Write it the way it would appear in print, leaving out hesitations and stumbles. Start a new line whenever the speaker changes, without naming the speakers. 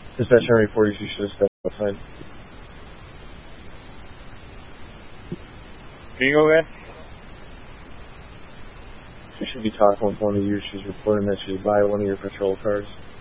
Dispatcher reporters, you should have stepped outside.
Can you go again?
She should be talking with one of you. She's reporting that she's by one of your patrol cars.